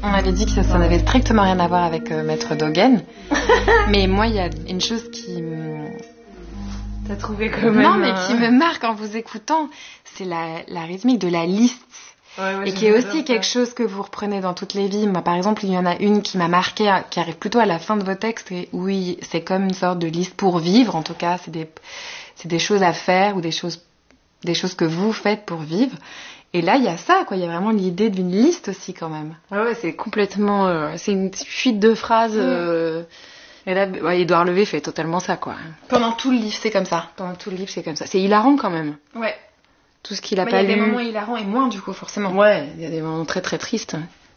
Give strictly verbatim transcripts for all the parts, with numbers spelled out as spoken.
On avait dit que ça, ça n'avait strictement rien à voir avec euh, Maître Dogen. Mais moi, il y a une chose qui me... T'as trouvé quand même... Non, mais qui me marque en vous écoutant, c'est la, la rythmique de la liste. Ouais, ouais, et qui est aussi quelque chose que vous reprenez dans toutes les vies. Moi, par exemple, il y en a une qui m'a marquée, qui arrive plutôt à la fin de vos textes. Et oui, c'est comme une sorte de liste pour vivre. En tout cas, c'est des, c'est des choses à faire ou des choses, des choses que vous faites pour vivre. Et là, il y a ça, quoi. Il y a vraiment l'idée d'une liste aussi, quand même. Ouais, ouais, c'est complètement... Euh, c'est une fuite de phrases... Euh, et là, ouais, Édouard Levé fait totalement ça, quoi. Pendant tout le livre, c'est comme ça. Pendant tout le livre, c'est comme ça. C'est hilarant, quand même. Ouais. Tout ce qu'il a mais pas lu. Il y a des moments hilarants et moins, du coup, forcément. Ouais, il y a des moments très, très tristes.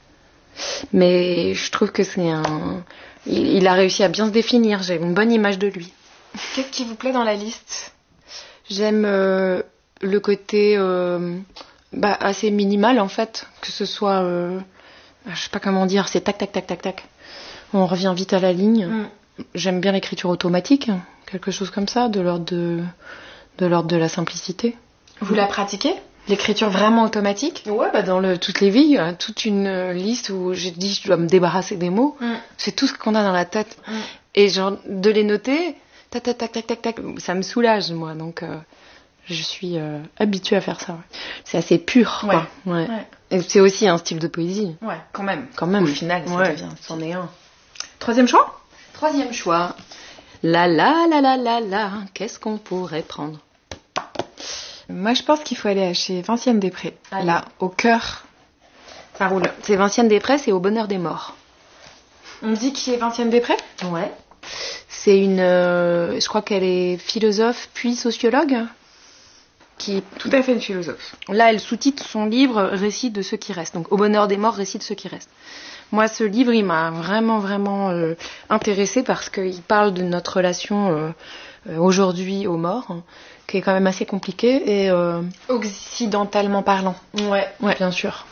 Mais je trouve que c'est un... Il, il a réussi à bien se définir. J'ai une bonne image de lui. Qu'est-ce qui vous plaît dans la liste ? J'aime euh, le côté... Euh, bah, assez minimal, en fait. Que ce soit... Euh, je sais pas comment dire. C'est tac, tac, tac, tac, tac. On revient vite à la ligne. Mm. J'aime bien l'écriture automatique. Quelque chose comme ça, de l'ordre de, de, l'ordre de la simplicité. Vous la pratiquez ? L'écriture vraiment automatique ? Ouais, bah dans le, toutes les vies, il y a toute une euh, liste où j'ai dit je dois me débarrasser des mots. Mm. C'est tout ce qu'on a dans la tête. Mm. Et genre, de les noter, tac, tac, tac, tac, tac, tac, ça me soulage, moi. Donc, euh, je suis euh, habituée à faire ça. Ouais. C'est assez pur, quoi. Ouais. Ouais. Ouais. Et c'est aussi un style de poésie. Ouais, quand même. Quand même. Au final, ça ouais. devient. C'en est un. Troisième choix ? Troisième choix. La la la la la la, qu'est-ce qu'on pourrait prendre ? Moi, je pense qu'il faut aller chez Vinciane Després. Allez. Là, au cœur, ça roule. C'est Vinciane Després, c'est Au bonheur des morts. On me dit qui est Vinciane Després ? Ouais. C'est une... Euh, je crois qu'elle est philosophe puis sociologue. Qui... Tout à fait une philosophe. Là, elle sous-titre son livre « Récit de ceux qui restent ». Donc, Au bonheur des morts, récit de ceux qui restent. Moi, ce livre, il m'a vraiment, vraiment euh, intéressée parce qu'il parle de notre relation euh, euh, aujourd'hui aux morts, hein, qui est quand même assez compliquée. Et, euh... occidentalement parlant. Ouais, ouais, bien sûr.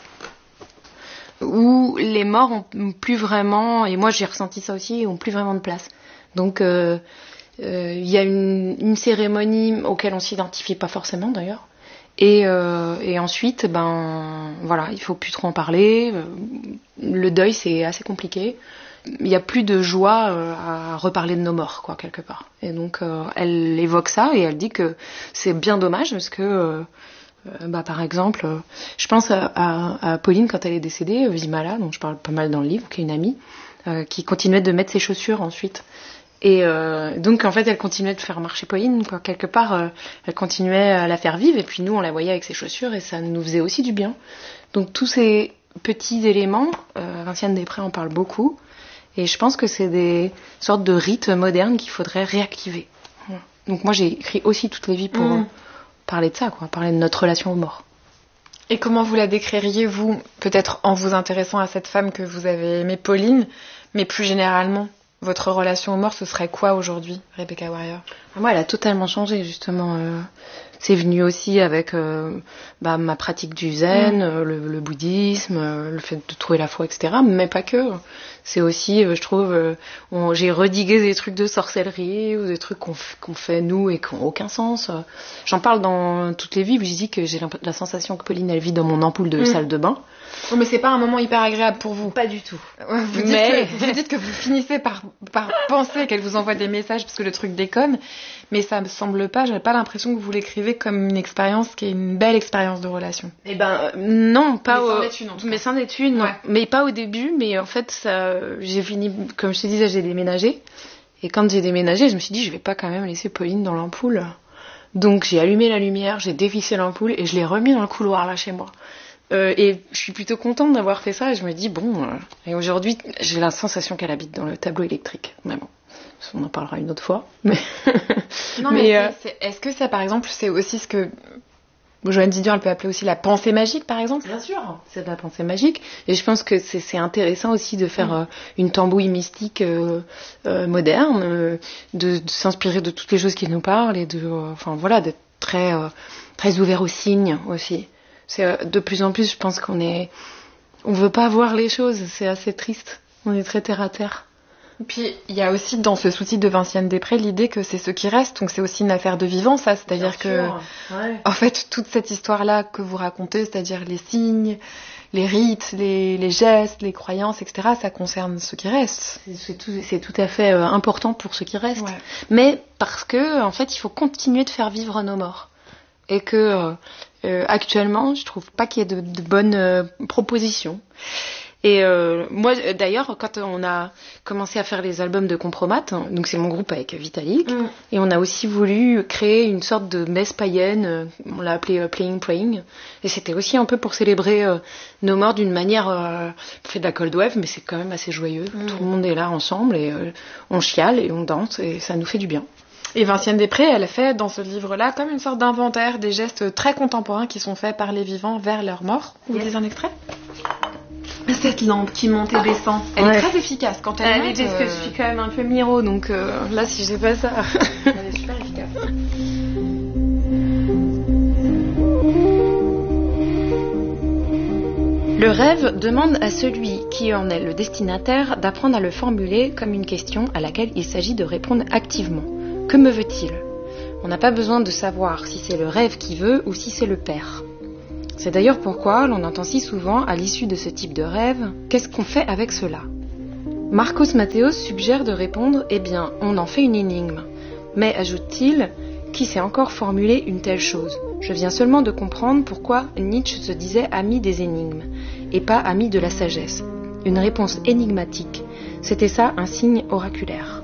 Où les morts ont plus vraiment, et moi j'ai ressenti ça aussi, ont plus vraiment de place. Donc, il euh, euh, y a une, une cérémonie auquel on s'identifie pas forcément d'ailleurs. Et, euh, et ensuite, ben voilà, il faut plus trop en parler. Le deuil, c'est assez compliqué. Il n'y a plus de joie euh, à reparler de nos morts, quoi, quelque part. Et donc, euh, elle évoque ça et elle dit que c'est bien dommage parce que, euh, bah, par exemple, euh, je pense à, à, à Pauline quand elle est décédée, Vimala, dont je parle pas mal dans le livre, qui est une amie, euh, qui continuait de mettre ses chaussures ensuite. Et euh, donc, en fait, elle continuait de faire marcher Pauline, quoi. Quelque part, euh, elle continuait à la faire vivre. Et puis, nous, on la voyait avec ses chaussures et ça nous faisait aussi du bien. Donc, tous ces petits éléments, euh, Vinciane Després en parle beaucoup. Et je pense que c'est des sortes de rites modernes qu'il faudrait réactiver. Donc, moi, j'ai écrit aussi Toutes les vies pour mmh. parler de ça, quoi. Parler de notre relation aux morts. Et comment vous la décririez, vous ? Peut-être en vous intéressant à cette femme que vous avez aimée, Pauline, mais plus généralement ? Votre relation aux morts, ce serait quoi aujourd'hui, Rebecca Warrior ? Moi, elle a totalement changé, justement. Euh, c'est venu aussi avec euh, bah, ma pratique du zen, mmh. euh, le, le bouddhisme, euh, le fait de trouver la foi, et cetera. Mais pas que. C'est aussi, euh, je trouve, euh, on, j'ai redigué des trucs de sorcellerie ou des trucs qu'on, f- qu'on fait nous et qui n'ont aucun sens. J'en parle dans Toutes les vies, où je dis que j'ai la sensation que Pauline, elle vit dans mon ampoule de mmh. salle de bain. Oh, mais c'est pas un moment hyper agréable pour vous. Pas du tout. Vous dites, mais... que, vous dites que vous finissez par, par penser qu'elle vous envoie des messages parce que le truc déconne, mais ça me semble pas, j'avais pas l'impression que vous l'écrivez comme une expérience qui est une belle expérience de relation. Eh ben, euh, non, pas mais au... c'en est une, en tout cas. Mais c'en est une, non. Ouais. Mais pas au début, mais en fait, ça, j'ai fini, comme je te disais, j'ai déménagé. Et quand j'ai déménagé, je me suis dit, je vais pas quand même laisser Pauline dans l'ampoule. Donc, j'ai allumé la lumière, j'ai dévissé l'ampoule et je l'ai remis dans le couloir, là, chez moi. Euh, et je suis plutôt contente d'avoir fait ça et je me dis bon euh, et aujourd'hui j'ai la sensation qu'elle habite dans le tableau électrique, mais bon on en parlera une autre fois, mais non mais, mais euh... c'est, c'est, est-ce que ça par exemple c'est aussi ce que Joanne Didion elle peut appeler aussi la pensée magique par exemple? Bien sûr, c'est de la pensée magique et je pense que c'est, c'est intéressant aussi de faire mmh. euh, une tambouille mystique euh, euh, moderne, euh, de, de s'inspirer de toutes les choses qui nous parlent et de euh, enfin voilà d'être très euh, très ouvert aux signes aussi. C'est de plus en plus, je pense qu'on est, on veut pas voir les choses, c'est assez triste. On est très terre à terre. Et puis il y a aussi dans ce sous-titre de Vinciane Després l'idée que c'est ce qui reste, donc c'est aussi une affaire de vivant, ça, c'est-à-dire Bien que, ouais. en fait, toute cette histoire-là que vous racontez, c'est-à-dire les signes les rites, les, les gestes, les croyances, et cetera, ça concerne ceux qui restent. C'est, c'est, tout, c'est tout à fait euh, important pour ceux qui restent. Ouais. Mais parce que, en fait, il faut continuer de faire vivre nos morts. Et que, euh, euh, actuellement, je trouve pas qu'il y ait de, de bonnes euh, propositions. Et euh, moi, d'ailleurs, quand on a commencé à faire les albums de Compromat, hein, donc c'est mon groupe avec Vitalik, mm. et on a aussi voulu créer une sorte de messe païenne, euh, on l'a appelé euh, Playing Praying, et c'était aussi un peu pour célébrer euh, nos morts d'une manière, euh, on fait de la cold wave, mais c'est quand même assez joyeux. Mm. Tout le monde est là ensemble, et euh, on chiale, et on danse, et ça nous fait du bien. Et Vinciane Després, elle a fait dans ce livre-là comme une sorte d'inventaire des gestes très contemporains qui sont faits par les vivants vers leur mort. Vous voulez yes. un extrait ? Cette lampe qui monte et descend, elle ouais. est très efficace quand elle, elle monte. Parce euh... que je suis quand même un peu miro, donc euh, là, si j'ai pas ça... elle est super efficace. Le rêve demande à celui qui en est le destinataire d'apprendre à le formuler comme une question à laquelle il s'agit de répondre activement. Que me veut-il ? On n'a pas besoin de savoir si c'est le rêve qui veut ou si c'est le père. C'est d'ailleurs pourquoi l'on entend si souvent, à l'issue de ce type de rêve, qu'est-ce qu'on fait avec cela ? Marcos Matthäus suggère de répondre, eh bien, on en fait une énigme. Mais, ajoute-t-il, qui sait encore formuler une telle chose ? Je viens seulement de comprendre pourquoi Nietzsche se disait ami des énigmes, et pas ami de la sagesse. Une réponse énigmatique, c'était ça un signe oraculaire.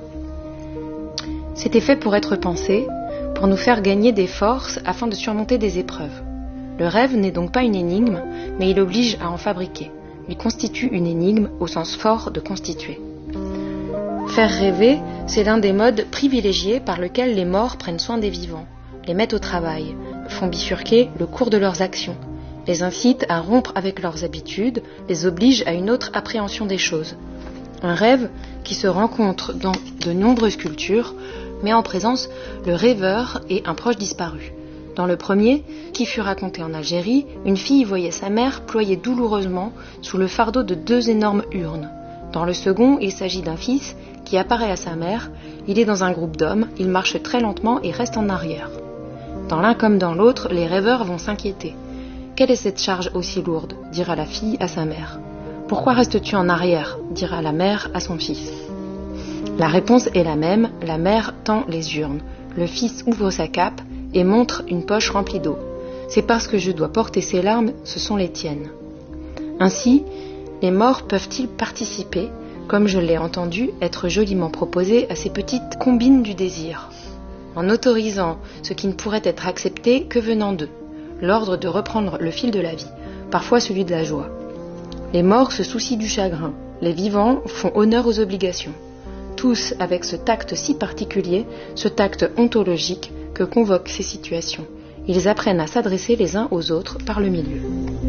C'était fait pour être pensé, pour nous faire gagner des forces afin de surmonter des épreuves. Le rêve n'est donc pas une énigme, mais il oblige à en fabriquer. Il constitue une énigme au sens fort de constituer. Faire rêver, c'est l'un des modes privilégiés par lequel les morts prennent soin des vivants, les mettent au travail, font bifurquer le cours de leurs actions, les incitent à rompre avec leurs habitudes, les obligent à une autre appréhension des choses. Un rêve qui se rencontre dans de nombreuses cultures met en présence le rêveur et un proche disparu. Dans le premier, qui fut raconté en Algérie, une fille voyait sa mère ployer douloureusement sous le fardeau de deux énormes urnes. Dans le second, il s'agit d'un fils qui apparaît à sa mère, il est dans un groupe d'hommes, il marche très lentement et reste en arrière. Dans l'un comme dans l'autre, les rêveurs vont s'inquiéter. Quelle est cette charge aussi lourde ? Dira la fille à sa mère. Pourquoi restes-tu en arrière ? Dira la mère à son fils. La réponse est la même, la mère tend les urnes. Le fils ouvre sa cape et montre une poche remplie d'eau. C'est parce que je dois porter ces larmes, ce sont les tiennes. Ainsi, les morts peuvent-ils participer, comme je l'ai entendu être joliment proposé à ces petites combines du désir, en autorisant ce qui ne pourrait être accepté que venant d'eux, l'ordre de reprendre le fil de la vie, parfois celui de la joie. Les morts se soucient du chagrin, les vivants font honneur aux obligations. Tous avec ce tact si particulier, ce tact ontologique que convoquent ces situations. Ils apprennent à s'adresser les uns aux autres par le milieu.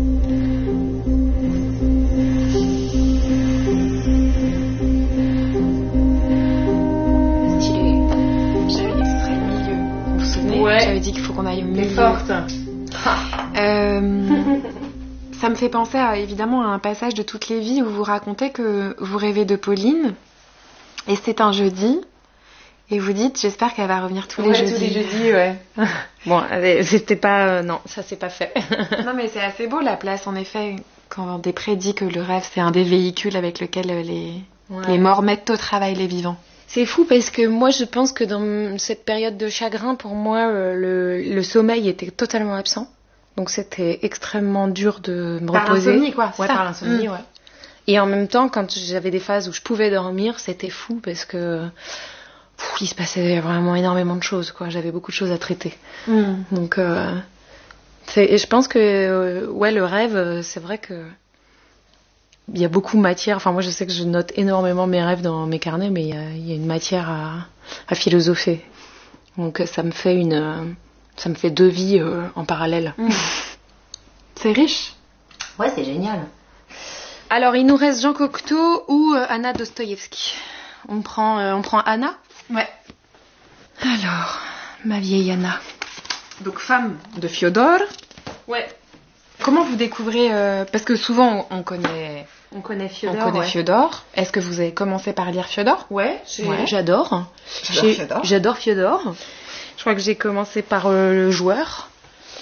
Stylé. J'avais l'extrait milieu. Vous vous souvenez ? Ouais. J'avais dit qu'il faut qu'on aille au milieu. T'es forte. euh, ça me fait penser à, évidemment à un passage de Toutes les vies où vous racontez que vous rêvez de Pauline et c'est un jeudi. Et vous dites, j'espère qu'elle va revenir tous les ouais, jeudis. tous les jeudis, ouais. Bon, c'était pas... Euh, non, ça c'est pas fait. Non, mais c'est assez beau la place, en effet, quand Després dit que le rêve, c'est un des véhicules avec lequel les, ouais. les morts mettent au travail les vivants. C'est fou parce que moi, je pense que dans cette période de chagrin, pour moi, le, le sommeil était totalement absent. Donc c'était extrêmement dur de me par reposer. Par l'insomnie, quoi. Ouais, ça. par l'insomnie, mmh. ouais. Et en même temps, quand j'avais des phases où je pouvais dormir, c'était fou parce que... il se passait vraiment énormément de choses, quoi. J'avais beaucoup de choses à traiter. Mm. Donc, euh, c'est, et je pense que, euh, ouais, le rêve, c'est vrai que il y a beaucoup de matière. Enfin, moi, je sais que je note énormément mes rêves dans mes carnets, mais il y a, il y a une matière à, à philosopher. Donc, ça me fait une, ça me fait deux vies euh, en parallèle. Mm. C'est riche. Ouais, c'est génial. Alors, il nous reste Jean Cocteau ou euh, Anna Dostoïevski. On prend, euh, on prend Anna. Ouais. Alors, ma vieille Anna. Donc, femme de Fiodor. Ouais. Comment vous découvrez euh, parce que souvent on, on connaît, on connaît Fiodor. On connaît ouais. Fiodor. Est-ce que vous avez commencé par lire Fiodor ? Ouais, ouais. J'adore. J'adore Fiodor. J'adore Fiodor. Je crois que j'ai commencé par euh, le joueur.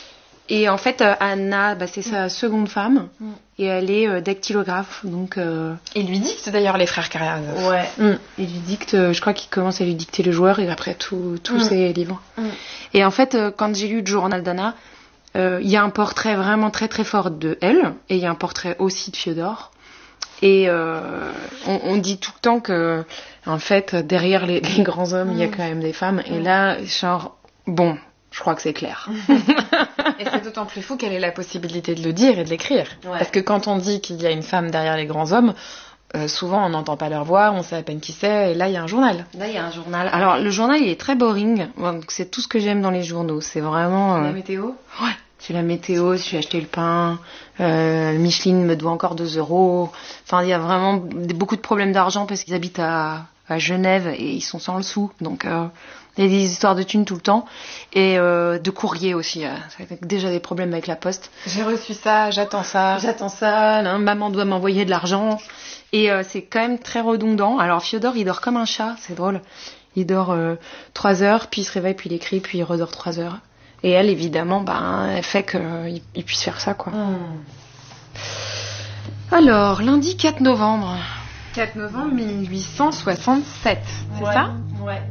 Et en fait, euh, Anna, bah, c'est sa seconde femme. Mm. Et elle est euh, dactylographe. Donc, euh... Il lui dicte d'ailleurs les frères Karamazov. Ouais. Mm. Il lui dicte, euh, je crois qu'il commence à lui dicter les joueurs et après tous mm. ses livres. Mm. Et en fait, euh, quand j'ai lu le journal d'Anna, il euh, y a un portrait vraiment très très fort de elle. Et il y a un portrait aussi de Fiodor. Et euh, on, on dit tout le temps que, en fait, derrière les, les grands hommes, il mm. y a quand même des femmes. Mm. Et là, genre, bon, je crois que c'est clair. Et c'est d'autant plus fou qu'elle ait la possibilité de le dire et de l'écrire. Ouais. Parce que quand on dit qu'il y a une femme derrière les grands hommes, euh, souvent on n'entend pas leur voix, on sait à peine qui c'est, et là il y a un journal. Là il y a un journal. Alors le journal il est très boring, donc c'est tout ce que j'aime dans les journaux. C'est vraiment... Euh... La météo ? Ouais. C'est la météo, je suis acheté le pain, euh, Micheline me doit encore deux euros. Enfin, il y a vraiment beaucoup de problèmes d'argent parce qu'ils habitent à, à Genève et ils sont sans le sou. Donc, euh, il y a des histoires de thunes tout le temps. Et euh, de courrier aussi. Euh, déjà des problèmes avec la poste. J'ai reçu ça, j'attends ça. J'attends ça, hein, maman doit m'envoyer de l'argent. Et euh, c'est quand même très redondant. Alors, Fiodor, il dort comme un chat, c'est drôle. Il dort euh, trois heures, puis il se réveille, puis il écrit, puis il redort trois heures. Et elle, évidemment, bah, elle fait qu'il il puisse faire ça, quoi. Mmh. Alors, lundi quatre novembre. quatre novembre mille huit cent soixante-sept, c'est ouais, ça ? Ouais.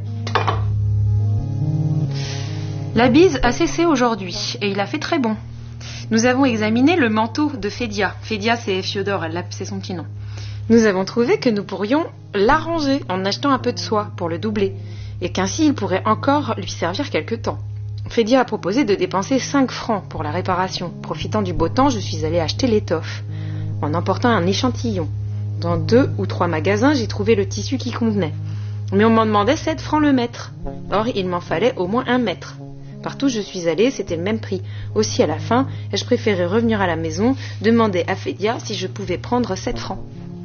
La bise a cessé aujourd'hui, et il a fait très bon. Nous avons examiné le manteau de Fédia. Fédia, c'est Fiodor, elle, c'est son petit nom. Nous avons trouvé que nous pourrions l'arranger en achetant un peu de soie pour le doubler, et qu'ainsi il pourrait encore lui servir quelque temps. Fédia a proposé de dépenser cinq francs pour la réparation. Profitant du beau temps, je suis allée acheter l'étoffe, en emportant un échantillon. Dans deux ou trois magasins, j'ai trouvé le tissu qui convenait. Mais on m'en demandait sept francs le mètre. Or, il m'en fallait au moins un mètre. Partout où je suis allée, c'était le même prix. Aussi, à la fin, ai-je préféré revenir à la maison, demander à Fédia si je pouvais prendre sept francs.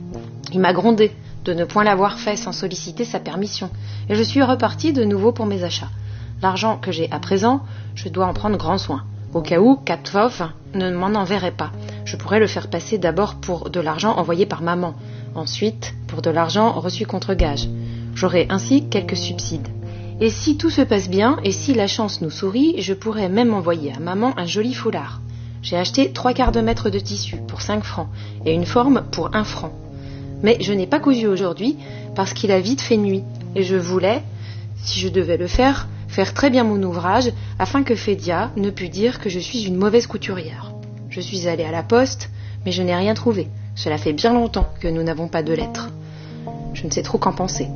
Il m'a grondé de ne point l'avoir fait sans solliciter sa permission. Et je suis repartie de nouveau pour mes achats. L'argent que j'ai à présent, je dois en prendre grand soin. Au cas où Katvov ne m'en enverrait pas. Je pourrais le faire passer d'abord pour de l'argent envoyé par maman, ensuite pour de l'argent reçu contre gage. J'aurai ainsi quelques subsides. Et si tout se passe bien, et si la chance nous sourit, je pourrais même envoyer à maman un joli foulard. J'ai acheté trois quarts de mètre de tissu pour cinq francs, et une forme pour un franc. Mais je n'ai pas cousu aujourd'hui, parce qu'il a vite fait nuit, et je voulais, si je devais le faire, faire très bien mon ouvrage, afin que Fédia ne pût dire que je suis une mauvaise couturière. Je suis allée à la poste, mais je n'ai rien trouvé. Cela fait bien longtemps que nous n'avons pas de lettres. Je ne sais trop qu'en penser.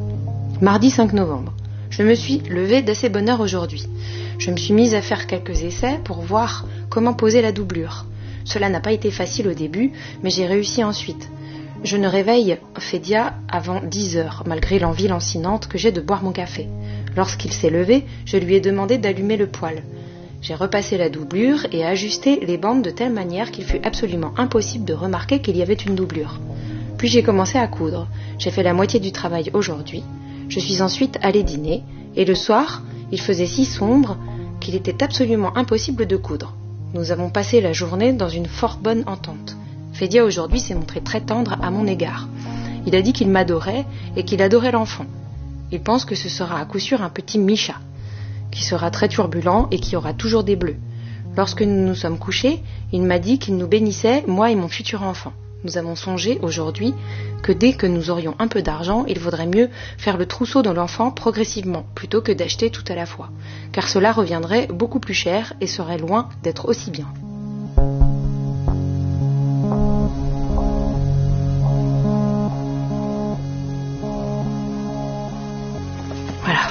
Mardi cinq novembre. Je me suis levée d'assez bonne heure aujourd'hui. Je me suis mise à faire quelques essais pour voir comment poser la doublure. Cela n'a pas été facile au début, mais j'ai réussi ensuite. Je ne réveille Fédia avant dix heures, malgré l'envie lancinante que j'ai de boire mon café. Lorsqu'il s'est levé, je lui ai demandé d'allumer le poêle. J'ai repassé la doublure et ajusté les bandes de telle manière qu'il fut absolument impossible de remarquer qu'il y avait une doublure. Puis j'ai commencé à coudre. J'ai fait la moitié du travail aujourd'hui. Je suis ensuite allée dîner, et le soir, il faisait si sombre qu'il était absolument impossible de coudre. Nous avons passé la journée dans une fort bonne entente. Fédia aujourd'hui s'est montré très tendre à mon égard. Il a dit qu'il m'adorait et qu'il adorait l'enfant. Il pense que ce sera à coup sûr un petit Micha, qui sera très turbulent et qui aura toujours des bleus. Lorsque nous nous sommes couchés, il m'a dit qu'il nous bénissait, moi et mon futur enfant. Nous avons songé aujourd'hui que dès que nous aurions un peu d'argent, il vaudrait mieux faire le trousseau de l'enfant progressivement, plutôt que d'acheter tout à la fois, car cela reviendrait beaucoup plus cher et serait loin d'être aussi bien. Voilà.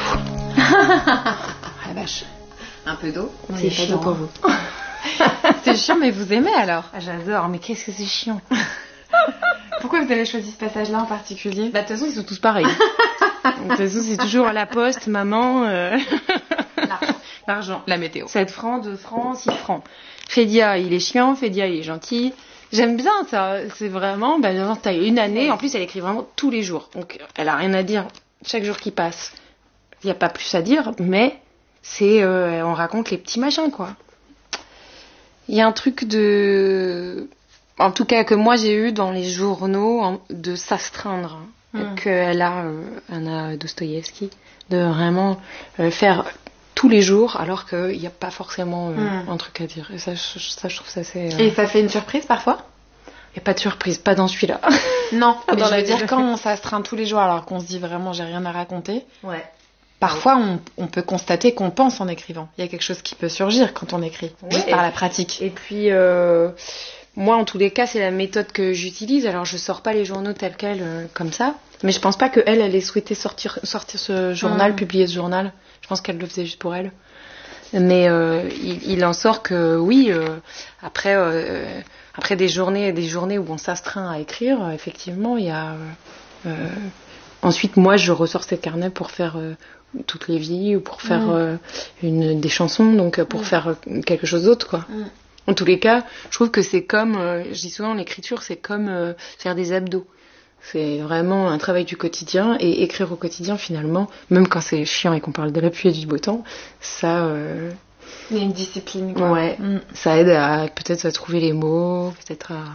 La vache. Un peu d'eau. C'est chiant pour vous. C'est chiant, mais vous aimez alors? Ah, j'adore, mais qu'est-ce que c'est chiant. Pourquoi vous avez choisi ce passage-là en particulier? Bah, de toute façon, ils sont tous pareils. De toute façon, c'est toujours à la poste, maman. Euh... L'argent. L'argent. La météo. sept francs, deux francs, six francs. Fédia, il est chiant, Fédia, il est gentil. J'aime bien ça. C'est vraiment, bah, t'as une année. En plus, elle écrit vraiment tous les jours. Donc, elle a rien à dire chaque jour qui passe. Il n'y a pas plus à dire, mais c'est, euh, on raconte les petits machins, quoi. Il y a un truc de, en tout cas que moi j'ai eu dans les journaux, de s'astreindre, mmh. qu'elle a, euh, Anna Dostoïevski, de vraiment euh, faire tous les jours, alors qu'il n'y a pas forcément euh, Mm. un truc à dire. Et ça, je, ça, je trouve ça assez... euh, Et ça fait une surprise parfois? Il n'y a pas de surprise, pas dans celui-là. Non, Pas mais dans je la veux dire, vie. quand on s'astreint tous les jours alors qu'on se dit vraiment j'ai rien à raconter, Ouais. parfois on, on peut constater qu'on pense en écrivant. Il y a quelque chose qui peut surgir quand on écrit, Ouais, juste et par la puis- pratique. Et puis, euh, moi, en tous les cas, c'est la méthode que j'utilise. Alors, je sors pas les journaux tels quels, euh, comme ça. Mais je pense pas qu'elle, elle ait souhaité sortir, sortir ce journal, Mm. publier ce journal. Je pense qu'elle le faisait juste pour elle. Mais euh, il, il en sort que, oui, euh, après, euh, après des journées, des journées où on s'astreint à écrire, euh, effectivement, il y a... euh, euh, ensuite, moi, je ressors ces carnets pour faire... euh, toutes les vies ou pour faire Mm. euh, une, des chansons, donc euh, pour Mm. faire euh, quelque chose d'autre, quoi. Mm. En tous les cas, je trouve que c'est comme, euh, je dis souvent, l'écriture, c'est comme euh, faire des abdos. C'est vraiment un travail du quotidien, et écrire au quotidien, finalement, même quand c'est chiant et qu'on parle de la pluie et du beau temps, ça, euh, Il y a une discipline, quoi. ouais, Mm. ça aide à peut-être à trouver les mots, peut-être à...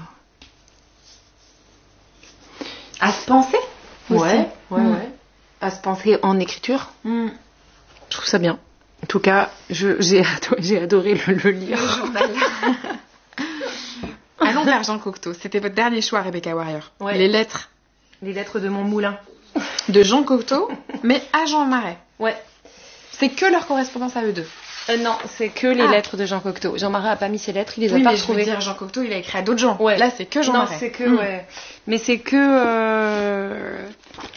À se penser aussi. Ouais, ouais, Mm. ouais. À se penser en écriture. Mm. Je trouve ça bien. En tout cas, je, j'ai, adoré, j'ai adoré le, le lire. Le journal. Allons vers Jean Cocteau. C'était votre dernier choix, Rebecca Warrior. Ouais. Les lettres Les lettres de mon moulin. de Jean Cocteau, mais à Jean Marais. Ouais. C'est que leur correspondance à eux deux. Euh, non, c'est que les Ah. lettres de Jean Cocteau. Jean Marais a pas mis ses lettres, il les a Oui, pas mais je veux retrouvées. dire, Jean Cocteau, il a écrit à d'autres gens. Ouais. Là, c'est que Jean non, Marais. c'est que, Mm. ouais. Mais c'est que... euh,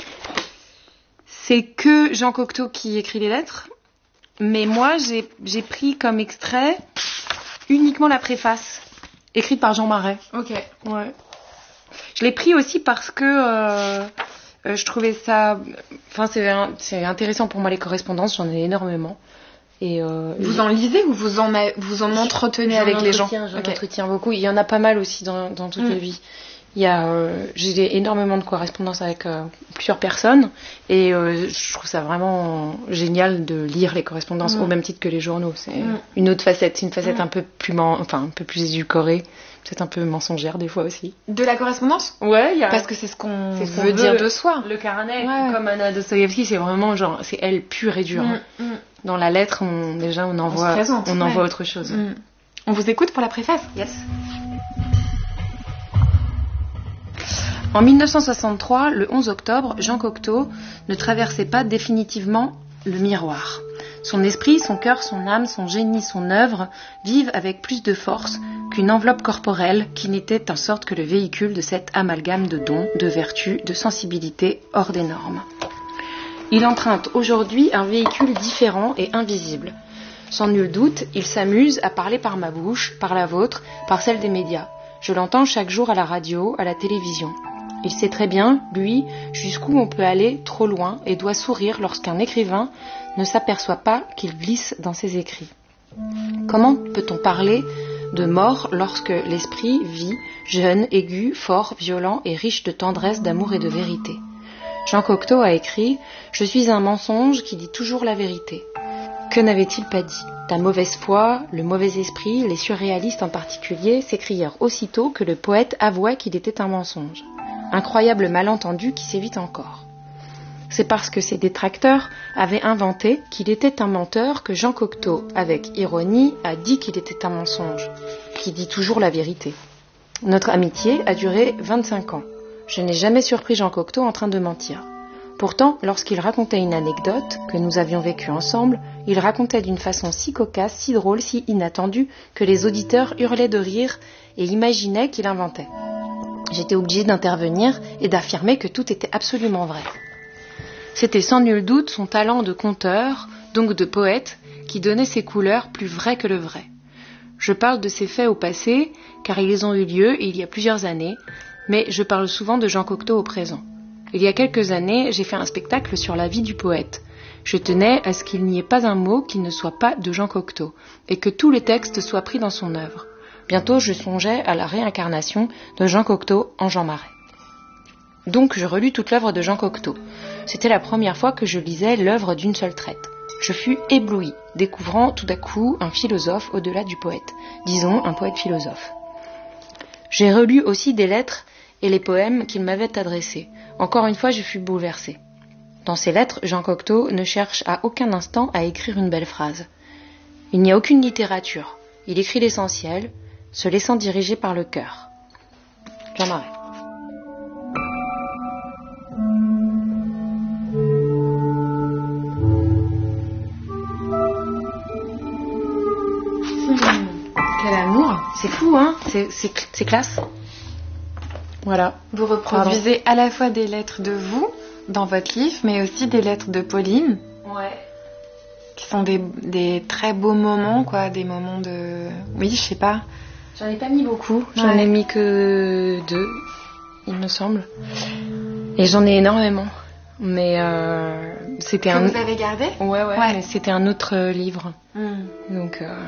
C'est que Jean Cocteau qui écrit les lettres. Mais moi, j'ai, j'ai pris comme extrait uniquement la préface, écrite par Jean Marais. Ok. Ouais. Je l'ai pris aussi parce que euh, euh, je trouvais ça... Enfin, c'est, un- c'est intéressant pour moi, les correspondances, j'en ai énormément. Et euh, Vous en lisez ou vous en, a- vous en entretenez J'en avec les gens? entretiens, J'en Ok. entretiens beaucoup. Il y en a pas mal aussi dans, dans toute Mm. la vie. Il y a, euh, j'ai énormément de correspondances avec euh, plusieurs personnes et euh, je trouve ça vraiment génial de lire les correspondances Mm. au même titre que les journaux. C'est Mm. une autre facette, c'est une facette Mm. un peu plus, men- enfin un peu plus édulcorée, peut-être un peu mensongère des fois aussi. De la correspondance? Ouais, il y a Parce que c'est ce qu'on c'est ce qu'on veut dire veut. de soi. le carnet, Ouais. comme Anna Dostoïevski, c'est vraiment genre, c'est elle pure et dure. hein. Mm, mm, Dans la lettre, on, déjà on envoie, se présente, on ouais. envoie autre chose. mm. On vous écoute pour la préface? Yes. En mille neuf cent soixante-trois, le onze octobre, Jean Cocteau ne traversait pas définitivement le miroir. Son esprit, son cœur, son âme, son génie, son œuvre vivent avec plus de force qu'une enveloppe corporelle qui n'était en sorte que le véhicule de cet amalgame de dons, de vertus, de sensibilité hors des normes. Il emprunte aujourd'hui un véhicule différent et invisible. Sans nul doute, il s'amuse à parler par ma bouche, par la vôtre, par celle des médias. Je l'entends chaque jour à la radio, à la télévision. Il sait très bien, lui, jusqu'où on peut aller trop loin et doit sourire lorsqu'un écrivain ne s'aperçoit pas qu'il glisse dans ses écrits. Comment peut-on parler de mort lorsque l'esprit vit, jeune, aigu, fort, violent et riche de tendresse, d'amour et de vérité? Jean Cocteau a écrit « Je suis un mensonge qui dit toujours la vérité ». Que n'avait-il pas dit? La mauvaise foi, le mauvais esprit, les surréalistes en particulier, s'écrièrent aussitôt que le poète avouait qu'il était un mensonge. Incroyable malentendu qui s'évite encore. C'est parce que ses détracteurs avaient inventé qu'il était un menteur que Jean Cocteau, avec ironie, a dit qu'il était un mensonge, qui dit toujours la vérité. Notre amitié a duré vingt-cinq ans. Je n'ai jamais surpris Jean Cocteau en train de mentir. Pourtant, lorsqu'il racontait une anecdote que nous avions vécue ensemble, il racontait d'une façon si cocasse, si drôle, si inattendue, que les auditeurs hurlaient de rire et imaginaient qu'il inventait. J'étais obligée d'intervenir et d'affirmer que tout était absolument vrai. C'était sans nul doute son talent de conteur, donc de poète, qui donnait ses couleurs plus vraies que le vrai. Je parle de ces faits au passé, car ils ont eu lieu il y a plusieurs années, mais je parle souvent de Jean Cocteau au présent. Il y a quelques années, j'ai fait un spectacle sur la vie du poète. Je tenais à ce qu'il n'y ait pas un mot qui ne soit pas de Jean Cocteau, et que tous les textes soient pris dans son œuvre. Bientôt, je songeais à la réincarnation de Jean Cocteau en Jean Marais. Donc, je relus toute l'œuvre de Jean Cocteau. C'était la première fois que je lisais l'œuvre d'une seule traite. Je fus éblouie, découvrant tout à coup un philosophe au-delà du poète. Disons, un poète-philosophe. J'ai relu aussi des lettres et les poèmes qu'il m'avait adressés. Encore une fois, je fus bouleversée. Dans ses lettres, Jean Cocteau ne cherche à aucun instant à écrire une belle phrase. Il n'y a aucune littérature. Il écrit l'essentiel, se laissant diriger par le cœur. Jean Marais. Quel amour! C'est fou, hein? C'est, c'est, c'est classe. Voilà. Vous reproduisez Pardon. à la fois des lettres de vous dans votre livre, mais aussi des lettres de Pauline. Ouais. Qui sont des, des très beaux moments, quoi, des moments de... Oui, je sais pas. J'en ai pas mis beaucoup. J'en ouais. ai mis que deux, il me semble. Et j'en ai énormément. Mais euh, c'était que un... vous avez gardé? Ouais, ouais, ouais. Mais c'était un autre livre. Mm. Donc... Euh...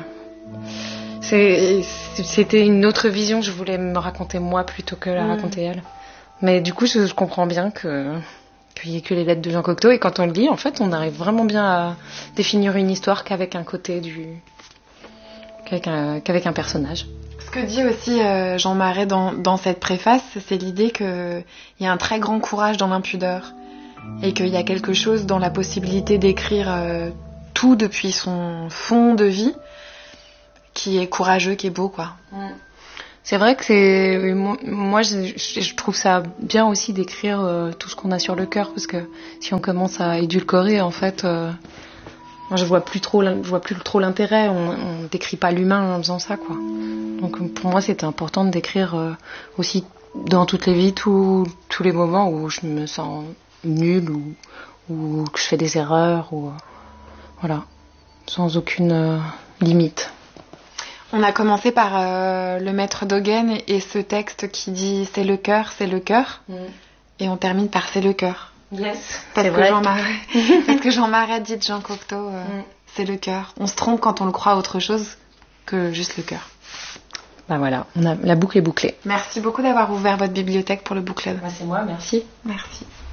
C'est, c'était une autre vision, je voulais me raconter moi plutôt que la mmh. raconter elle. Mais du coup, je, je comprends bien que, qu'il n'y ait que les lettres de Jean Cocteau. Et quand on le lit, en fait, on arrive vraiment bien à définir une histoire qu'avec un côté du... qu'avec un, qu'avec un personnage. Ce que dit aussi euh, Jean Marais dans, dans cette préface, c'est l'idée qu'il y a un très grand courage dans l'impudeur. Et qu'il y a quelque chose dans la possibilité d'écrire euh, tout depuis son fond de vie, qui est courageux, qui est beau, quoi. C'est vrai que c'est... Moi, je, je trouve ça bien aussi d'écrire euh, tout ce qu'on a sur le cœur, parce que si on commence à édulcorer, en fait, euh, moi, je vois plus trop, je vois plus trop l'intérêt. On, on décrit pas l'humain en faisant ça, quoi. Donc, pour moi, c'était important de décrire euh, aussi dans toutes les vies, tous tous les moments où je me sens nulle ou, ou que je fais des erreurs, ou euh, voilà, sans aucune euh, limite. On a commencé par euh, le maître d'Hogen et, et ce texte qui dit « c'est le cœur, c'est le cœur mm. » et on termine par « c'est le cœur ». Yes, parce c'est que vrai. Jean Marais, parce que Jean Marais dit de Jean Cocteau euh, mm. « c'est le cœur ». On se trompe quand on le croit autre chose que juste le cœur. Ben voilà, on a, la boucle est bouclée. Merci beaucoup d'avoir ouvert votre bibliothèque pour le book club. Ben c'est moi, merci. Merci.